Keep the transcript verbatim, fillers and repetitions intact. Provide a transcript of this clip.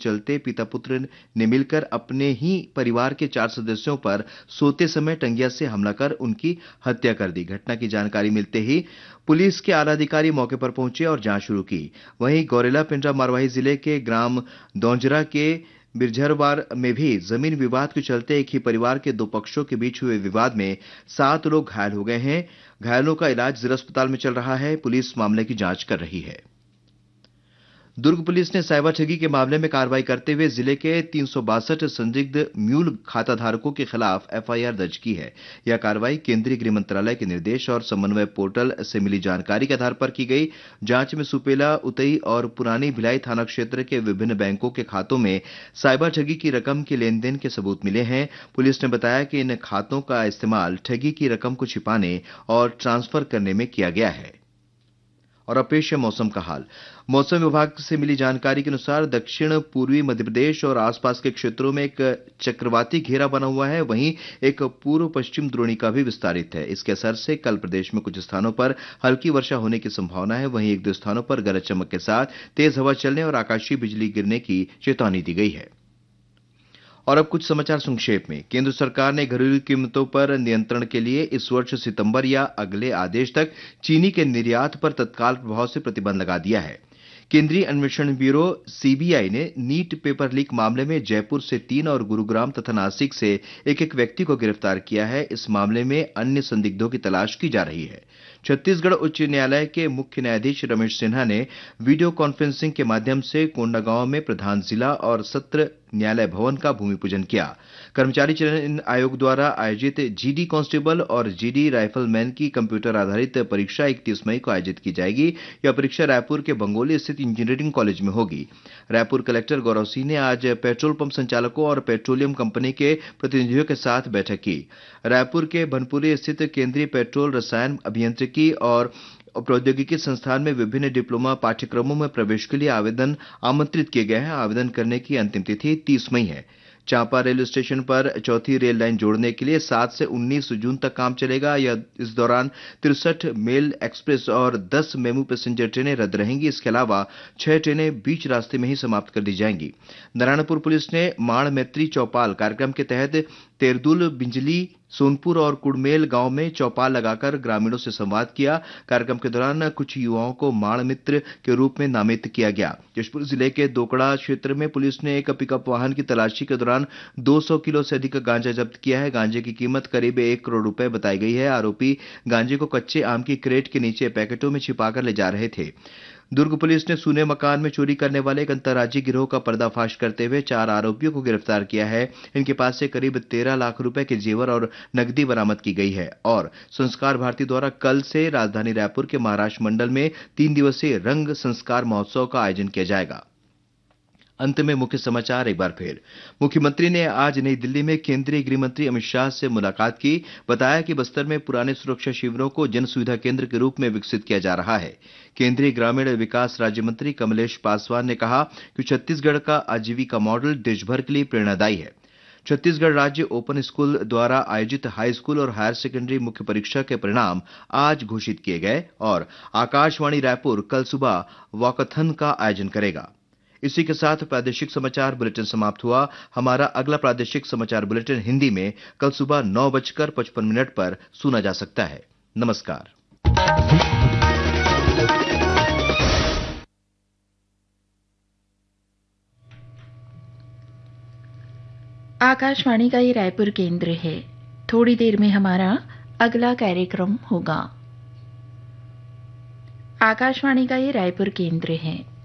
चलते पिता पुत्र ने मिलकर अपने ही परिवार के चार सदस्यों पर सोते समय टंगिया से हमला कर उनकी हत्या कर दी। घटना की जानकारी मिलते ही पुलिस के आला अधिकारी मौके पर पहुंचे और जांच शुरू की। वहीं गौरेला पिंडरा मरवाही जिले के ग्राम दौंजरा के बिरझरवार में भी जमीन विवाद के चलते एक ही परिवार के दो पक्षों के बीच हुए विवाद में सात लोग घायल हो गए हैं। घायलों का इलाज जिला अस्पताल में चल रहा है। पुलिस मामले की जांच कर रही है। दुर्ग पुलिस ने साइबर ठगी के मामले में कार्रवाई करते हुए जिले के तीन सौ बासठ संदिग्ध म्यूल खाता धारकों के खिलाफ एफआईआर दर्ज की है। यह कार्रवाई केंद्रीय गृह मंत्रालय के निर्देश और समन्वय पोर्टल से मिली जानकारी के आधार पर की गई। जांच में सुपेला, उतई और पुरानी भिलाई थाना क्षेत्र के विभिन्न बैंकों के खातों में साइबर ठगी की रकम के लेन देन के सबूत मिले हैं। पुलिस ने बताया कि इन खातों का इस्तेमाल ठगी की रकम को छिपाने और ट्रांसफर करने में किया गया है। और अब पेश है मौसम का हाल। मौसम विभाग से मिली जानकारी के अनुसार दक्षिण पूर्वी मध्य प्रदेश और आसपास के क्षेत्रों में एक चक्रवाती घेरा बना हुआ है। वहीं एक पूर्व पश्चिम द्रोणिका भी विस्तारित है। इसके असर से कल प्रदेश में कुछ स्थानों पर हल्की वर्षा होने की संभावना है। वहीं एक दो स्थानों पर गरज चमक के साथ तेज हवा चलने और आकाशीय बिजली गिरने की चेतावनी दी गई है। और अब कुछ समाचार संक्षेप में। केंद्र सरकार ने घरेलू कीमतों पर नियंत्रण के लिए इस वर्ष सितंबर या अगले आदेश तक चीनी के निर्यात पर तत्काल प्रभाव से प्रतिबंध लगा दिया है। केंद्रीय अन्वेषण ब्यूरो सीबीआई ने नीट पेपर लीक मामले में जयपुर से तीन और गुरुग्राम तथा नासिक से एक एक व्यक्ति को गिरफ्तार किया है। इस मामले में अन्य संदिग्धों की तलाश की जा रही है। छत्तीसगढ़ उच्च न्यायालय के मुख्य न्यायाधीश रमेश सिन्हा ने वीडियो कॉन्फ्रेंसिंग के माध्यम से कोंडागांव में प्रधान जिला और सत्र न्यायालय भवन का भूमि पूजन किया। कर्मचारी चयन आयोग द्वारा आयोजित जीडी कांस्टेबल और जीडी राइफलमैन की कंप्यूटर आधारित परीक्षा इकतीस मई को आयोजित की जाएगी। यह परीक्षा रायपुर के बंगोली स्थित इंजीनियरिंग कॉलेज में होगी। रायपुर कलेक्टर गौरव सिंह ने आज पेट्रोल पंप संचालकों और पेट्रोलियम कंपनी के प्रतिनिधियों के साथ बैठक की। रायपुर के बनपुरी स्थित केंद्रीय पेट्रोल रसायन अभियांत्रिकी और प्रौद्योगिकी संस्थान में विभिन्न डिप्लोमा पाठ्यक्रमों में प्रवेश के लिए आवेदन आमंत्रित किए गए हैं। आवेदन करने की अंतिम तिथि तीस मई है। चांपा रेलवे स्टेशन पर चौथी रेल लाइन जोड़ने के लिए सात से उन्नीस जून तक काम चलेगा। यह इस दौरान तिरसठ मेल एक्सप्रेस और दस मेमू पैसेंजर ट्रेनें रद्द रहेंगी। इसके अलावा छह ट्रेनें बीच रास्ते में ही समाप्त कर दी जाएंगी। नारायणपुर पुलिस ने माण मैत्री चौपाल कार्यक्रम के तहत तेरदुल, बिंजली, सोनपुर और कुड़मेल गांव में चौपाल लगाकर ग्रामीणों से संवाद किया। कार्यक्रम के दौरान कुछ युवाओं को माण मित्र के रूप में नामित किया गया। जशपुर जिले के दोकड़ा क्षेत्र में पुलिस ने एक पिकअप वाहन की तलाशी के दौरान दो सौ किलो से अधिक गांजा जब्त किया है। गांजे की कीमत करीब एक करोड़ रुपए बताई गई है। आरोपी गांजे को कच्चे आम की क्रेट के नीचे पैकेटों में छिपाकर ले जा रहे थे। दुर्ग पुलिस ने सूने मकान में चोरी करने वाले एक अंतर्राज्यीय गिरोह का पर्दाफाश करते हुए चार आरोपियों को गिरफ्तार किया है। इनके पास से करीब तेरह लाख रुपए के जेवर और नकदी बरामद की गई है। और संस्कार भारती द्वारा कल से राजधानी रायपुर के महाराष्ट्र मंडल में तीन दिवसीय रंग संस्कार महोत्सव का आयोजन किया जाएगा। अंत में मुख्य समाचार एक बार फिर। मुख्यमंत्री ने आज नई दिल्ली में केंद्रीय गृह मंत्री अमित शाह से मुलाकात की। बताया कि बस्तर में पुराने सुरक्षा शिविरों को जन सुविधा केंद्र के रूप में विकसित किया जा रहा है। केंद्रीय ग्रामीण विकास राज्य मंत्री कमलेश पासवान ने कहा कि छत्तीसगढ़ का आजीविका मॉडल देश भर के लिए प्रेरणादायी है। छत्तीसगढ़ राज्य ओपन स्कूल द्वारा आयोजित हाई स्कूल और हायर सेकेंडरी मुख्य परीक्षा के परिणाम आज घोषित किए गए। और आकाशवाणी रायपुर कल सुबह वॉकथन का आयोजन करेगा। इसी के साथ प्रादेशिक समाचार बुलेटिन समाप्त हुआ। हमारा अगला प्रादेशिक समाचार बुलेटिन हिंदी में कल सुबह नौ बजकर पचपन मिनट पर सुना जा सकता है। नमस्कार। आकाशवाणी का ये रायपुर केंद्र है। थोड़ी देर में हमारा अगला कार्यक्रम होगा। आकाशवाणी का ये रायपुर केंद्र है।